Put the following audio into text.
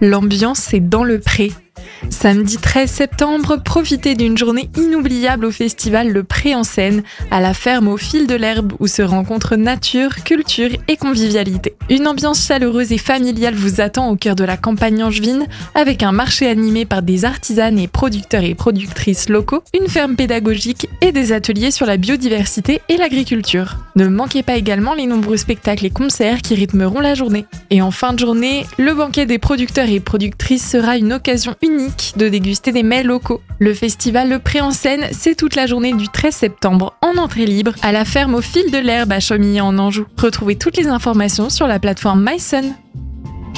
L'ambiance est dans le pré. Samedi 13 septembre, profitez d'une journée inoubliable au festival Le Pré en Seine, à la ferme au fil de l'herbe où se rencontrent nature, culture et convivialité. Une ambiance chaleureuse et familiale vous attend au cœur de la campagne angevine, avec un marché animé par des artisanes et producteurs et productrices locaux, une ferme pédagogique et des ateliers sur la biodiversité et l'agriculture. Ne manquez pas également les nombreux spectacles et concerts qui rythmeront la journée. Et en fin de journée, le banquet des producteurs et productrices sera une occasion unique de déguster des mets locaux. Le festival Le Pré en Seine, c'est toute la journée du 13 septembre en entrée libre à la ferme au fil de l'herbe à Chaumillé en Anjou. Retrouvez toutes les informations sur la plateforme MySun.